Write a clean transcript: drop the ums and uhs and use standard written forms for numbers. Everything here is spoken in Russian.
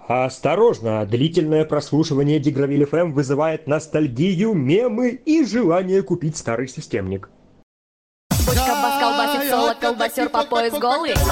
Осторожно, длительное прослушивание Дигровиль FM вызывает ностальгию, мемы и желание купить старый системник. Бочка бас колбасит соло, колбасер по пояс голый.